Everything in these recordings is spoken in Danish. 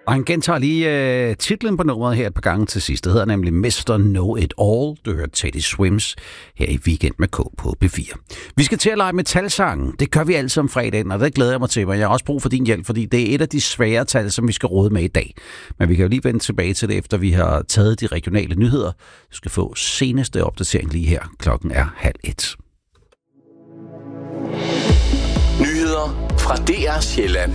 Og han gentager lige titlen på nummeret her et par gange til sidst. Det hedder nemlig Mr. Know It All. Du hører Teddy Swims her i Weekend med K på B4. Vi skal til at lege med talsangen. Det gør vi altid om fredagen, og det glæder jeg mig til. Men jeg har også brug for din hjælp, fordi det er et af de svære tal, som vi skal råde med i dag. Men vi kan jo lige vende tilbage til det, efter vi har taget de regionale nyheder. Du skal få seneste opdatering lige her. Klokken er 12:30. Nyheder fra DR Sjælland.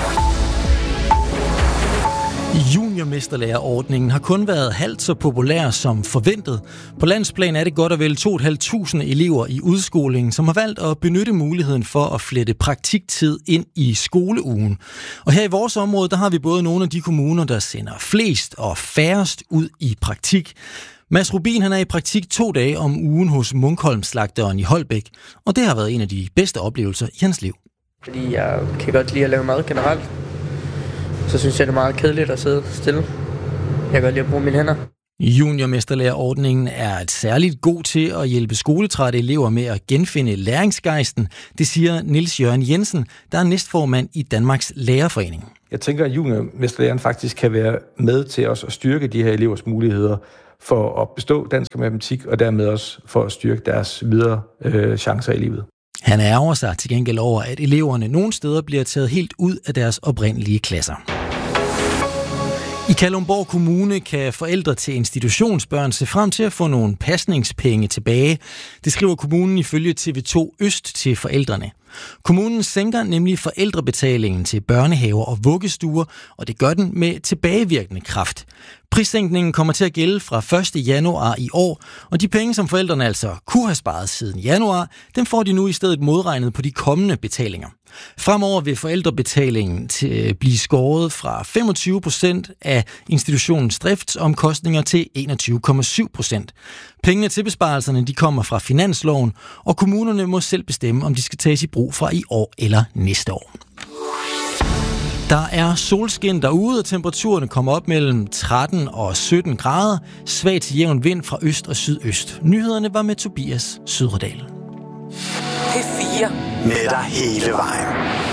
Juniormesterlærerordningen har kun været halvt så populær som forventet. På landsplan er det godt og vel 2.500 elever i udskolingen, som har valgt at benytte muligheden for at flette praktiktid ind i skoleugen. Og her i vores område, der har vi både nogle af de kommuner, der sender flest og færrest ud i praktik. Mads Rubin, han er i praktik 2 dage om ugen hos Munkholm-slagteren i Holbæk, og det har været en af de bedste oplevelser i hans liv. Fordi jeg kan godt lide at lave mad generelt. Så synes jeg, det er meget kedeligt at sidde stille. Jeg kan godt lide at bruge mine hænder. Juniormesterlærerordningen er et særligt god til at hjælpe skoletrætte elever med at genfinde læringsgejsten. Det siger Niels Jørgen Jensen, der er næstformand i Danmarks Lærerforening. Jeg tænker, at juniormesterlæreren faktisk kan være med til os at styrke de her elevers muligheder for at bestå dansk og matematik, og dermed også for at styrke deres videre chancer i livet. Han ærger sig til gengæld over, at eleverne nogle steder bliver taget helt ud af deres oprindelige klasser. I Kalundborg Kommune kan forældre til institutionsbørn se frem til at få nogle pasningspenge tilbage. Det skriver kommunen ifølge TV2 Øst til forældrene. Kommunen sænker nemlig forældrebetalingen til børnehaver og vuggestuer, og det gør den med tilbagevirkende kraft. Prissænkningen kommer til at gælde fra 1. januar i år, og de penge, som forældrene altså kunne have sparet siden januar, dem får de nu i stedet modregnet på de kommende betalinger. Fremover vil forældrebetalingen blive skåret fra 25% af institutionens driftsomkostninger til 21,7%. Pengene til besparelserne de kommer fra finansloven, og kommunerne må selv bestemme, om de skal tages i brug fra i år eller næste år. Der er solskin derude, og temperaturerne kommer op mellem 13 og 17 grader. Svag til jævn vind fra øst og sydøst. Nyhederne var med Tobias Sydredal. P4 med dig hele vejen.